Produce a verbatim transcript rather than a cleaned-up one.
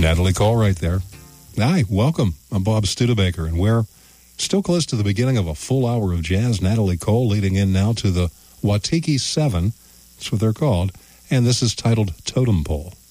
Natalie Cole right there. Hi, welcome. I'm Bob Studebaker, and we're still close to the beginning of a full hour of jazz. Natalie Cole leading in now to the Watiki Seven. That's what they're called. And this is titled Totem Pole.